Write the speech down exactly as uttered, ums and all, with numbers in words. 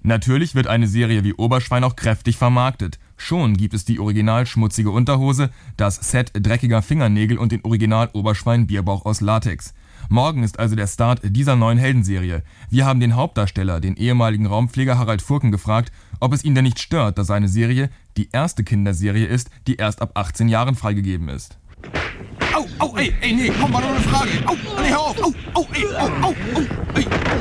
Natürlich wird eine Serie wie Oberschwein auch kräftig vermarktet. Schon gibt es die Original schmutzige Unterhose, das Set dreckiger Fingernägel und den Original Oberschwein Bierbauch aus Latex. Morgen ist also der Start dieser neuen Heldenserie. Wir haben den Hauptdarsteller, den ehemaligen Raumpfleger Harald Furken, gefragt, ob es ihn denn nicht stört, dass seine Serie die erste Kinderserie ist, die erst ab achtzehn Jahren freigegeben ist. Au, au, ey, ey, nee, komm, war doch eine Frage. Au, nee, hör auf. Au, au, ey, au, au, au, ey.